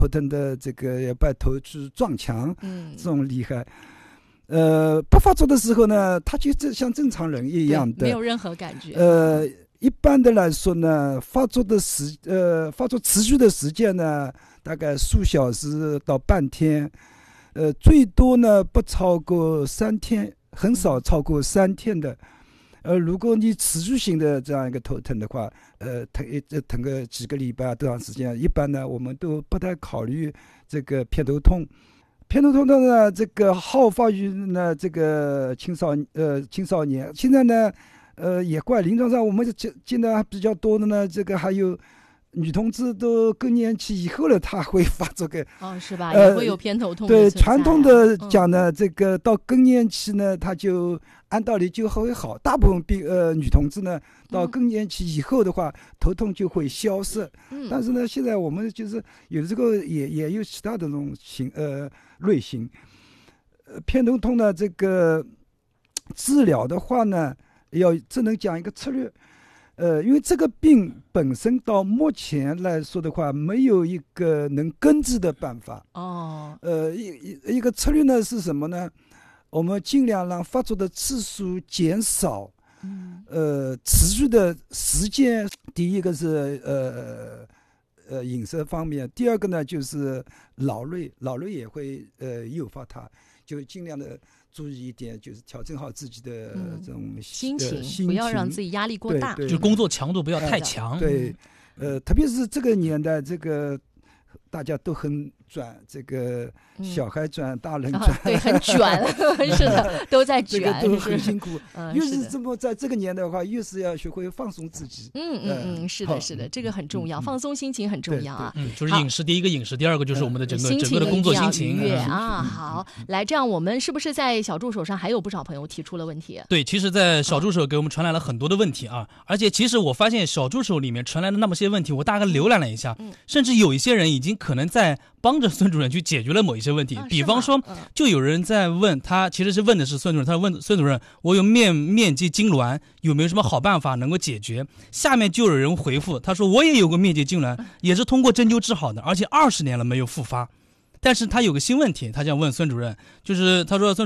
不停的这个要把头去撞墙，这种厉害。不发作的时候呢，他就像正常人一样的， 没有任何感觉。 一般的来说呢，发作持续的时间呢，大概数小时到半天，最多呢不超过3天，很少超过3天的。如果你持续性的这样一个头疼的话，疼个几个礼拜多长时间，一般呢我们都不太考虑这个偏头痛。偏头痛的呢，这个好发于呢这个青少年。现在呢，也怪临床上我们见的比较多的呢，这个还有女同志都更年期以后了，她会发这个是吧？也会有偏头痛的对，传统的讲呢，这个到更年期呢，她就按道理就会好。大部分女同志呢，到更年期以后的话，头痛就会消失。但是呢，现在我们就是有这个也有其他的这种类型。偏头痛呢，这个治疗的话呢，只能讲一个策略。因为这个病本身到目前来说的话，没有一个能根治的办法。一个策略呢是什么呢？我们尽量让发作的次数减少，持续的时间。第一个是饮食方面，第二个呢就是劳累也会诱发它，就尽量的注意一点，就是调整好自己的这种心情，不要让自己压力过大， 就工作强度不要太强。 对，特别是这个年代，这个大家都很转，这个小孩转，大人转， 对，很卷，是的，都在卷， 这个都很辛苦。越是这么在这个年代的话，越是要学会放松自己。 是的，是的，这个很重要，放松心情很重要啊。 就是饮食，第一个饮食，第二个就是我们的整个的工作心情啊。好，来，这样我们是不是在小助手上还有不少朋友提出了问题？ 对，其实，在小助手给我们传来了很多的问题啊，而且其实我发现小助手里面传来的那么些问题，我大概浏览了一下，甚至有一些人已经可能在帮着孙主任去解决了某一些问题。比方说，就有人在问他，其实是问的是孙主任，他问孙主任，我有面积痉挛，有没有什么好办法能够解决？下面就有人回复，他说我也有个面积痉挛，也是通过针灸治好的，而且20年了没有复发。但是他有个新问题，他想问孙主任，就是他说孙